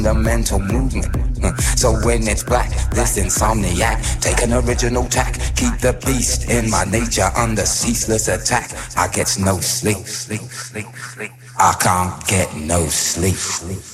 the mental movement. So when it's black, this insomniac, take an original tack, keep the beast in my nature under ceaseless attack. I get no sleep, I can't get no sleep.